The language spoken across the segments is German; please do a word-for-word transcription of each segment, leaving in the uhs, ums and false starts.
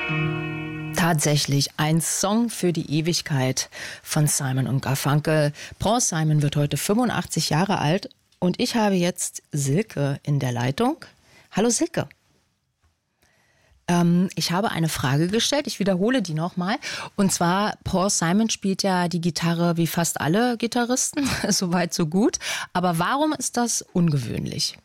Tatsächlich ein Song für die Ewigkeit von Simon und Garfunkel. Paul Simon wird heute fünfundachtzig Jahre alt und ich habe jetzt Silke in der Leitung. Hallo Silke. Ähm, ich habe eine Frage gestellt, ich wiederhole die nochmal. Und zwar, Paul Simon spielt ja die Gitarre wie fast alle Gitarristen, soweit so gut. Aber warum ist das ungewöhnlich?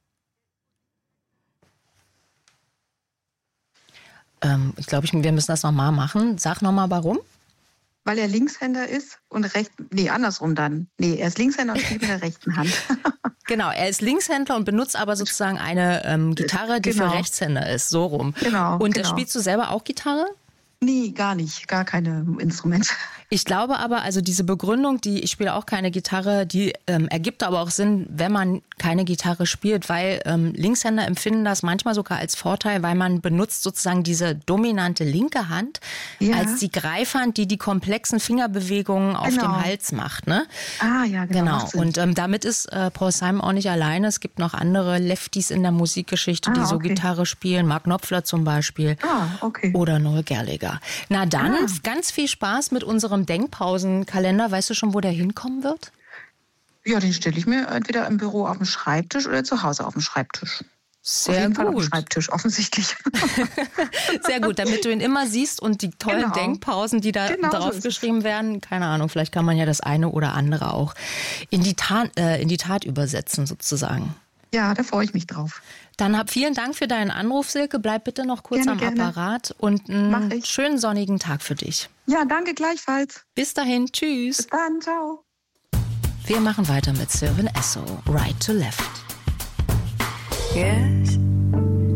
Ähm, ich glaube, wir müssen das nochmal machen. Sag nochmal, warum? Weil er Linkshänder ist und recht, nee, andersrum dann. Nee, er ist Linkshänder und spielt mit der rechten Hand. Genau, er ist Linkshändler und benutzt aber sozusagen eine ähm, Gitarre, die genau. für Rechtshänder ist, so rum. Genau. Und genau. spielst du selber auch Gitarre? Nee, gar nicht, gar keine Instrumente. Ich glaube aber, also diese Begründung, die ich spiele auch keine Gitarre, die ähm, ergibt aber auch Sinn, wenn man keine Gitarre spielt, weil ähm, Linkshänder empfinden das manchmal sogar als Vorteil, weil man benutzt sozusagen diese dominante linke Hand ja. als die Greifhand, die die komplexen Fingerbewegungen auf genau. dem Hals macht. Ne? Ah ja, genau. Genau. Und ähm, damit ist äh, Paul Simon auch nicht alleine. Es gibt noch andere Lefties in der Musikgeschichte, ah, die so okay. Gitarre spielen. Mark Knopfler zum Beispiel. Ah, okay. Oder Noel Gallagher. Na dann, ah. ganz viel Spaß mit unserem Denkpausenkalender. Weißt du schon, wo der hinkommen wird? Ja, den stelle ich mir entweder im Büro auf dem Schreibtisch oder zu Hause auf dem Schreibtisch. Sehr auf jeden gut. Fall auf dem Schreibtisch, offensichtlich. Sehr gut, damit du ihn immer siehst und die tollen genau. Denkpausen, die da genau drauf so geschrieben werden, keine Ahnung, vielleicht kann man ja das eine oder andere auch in die Tat, äh, in die Tat übersetzen sozusagen. Ja, da freue ich mich drauf. Dann hab vielen Dank für deinen Anruf, Silke. Bleib bitte noch kurz gerne, am gerne. Apparat und einen schönen sonnigen Tag für dich. Ja, danke gleichfalls. Bis dahin, tschüss. Bis dann, ciao. Wir machen weiter mit Sylvan Esso, Right to Left. Yes.